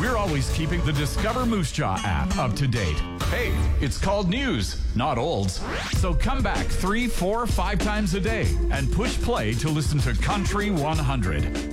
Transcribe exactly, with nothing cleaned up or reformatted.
we're always keeping the Discover Moose Jaw app up to date. Hey, it's called news, not olds. So come back three, four, five times a day and push play to listen to Country one hundred.